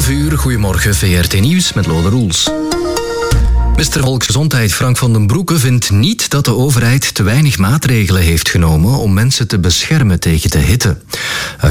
11 uur, goedemorgen, VRT Nieuws met Lode Roels. Minister Volksgezondheid Frank van den Broeke vindt niet dat de overheid te weinig maatregelen heeft genomen om mensen te beschermen tegen de hitte.